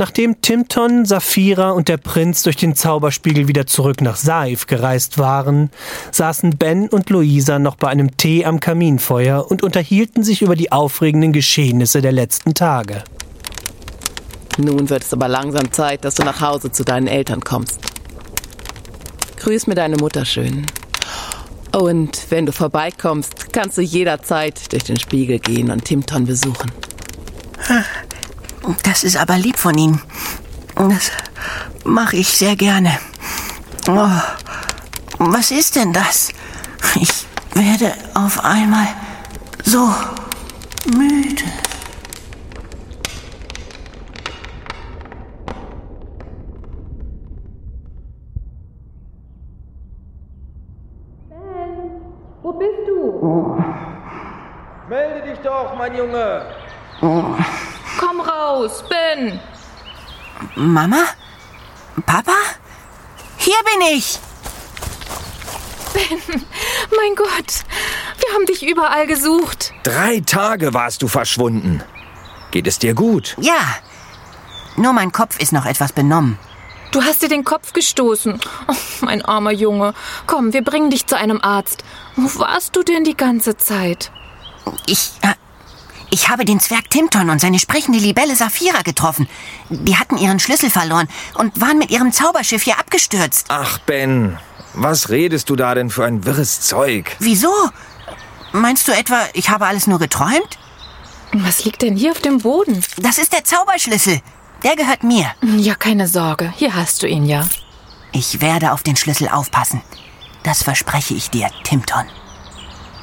Nachdem Timton, Saphira und der Prinz durch den Zauberspiegel wieder zurück nach Saif gereist waren, saßen Ben und Luisa noch bei einem Tee am Kaminfeuer und unterhielten sich über die aufregenden Geschehnisse der letzten Tage. Nun wird es aber langsam Zeit, dass du nach Hause zu deinen Eltern kommst. Grüß mir deine Mutter schön. Und wenn du vorbeikommst, kannst du jederzeit durch den Spiegel gehen und Timton besuchen. Das ist aber lieb von Ihnen. Das mache ich sehr gerne. Oh, was ist denn das? Ich werde auf einmal so müde. Wo bist du? Melde dich doch, mein Junge! Komm raus, Ben! Mama? Papa? Hier bin ich! Ben, mein Gott, wir haben dich überall gesucht. 3 Tage warst du verschwunden. Geht es dir gut? Ja, nur mein Kopf ist noch etwas benommen. Du hast dir den Kopf gestoßen. Oh, mein armer Junge. Komm, wir bringen dich zu einem Arzt. Wo warst du denn die ganze Zeit? Ich habe den Zwerg Timton und seine sprechende Libelle Saphira getroffen. Die hatten ihren Schlüssel verloren und waren mit ihrem Zauberschiff hier abgestürzt. Ach, Ben, was redest du da denn für ein wirres Zeug? Wieso? Meinst du etwa, ich habe alles nur geträumt? Was liegt denn hier auf dem Boden? Das ist der Zauberschlüssel. Der gehört mir. Ja, keine Sorge. Hier hast du ihn ja. Ich werde auf den Schlüssel aufpassen. Das verspreche ich dir, Timton.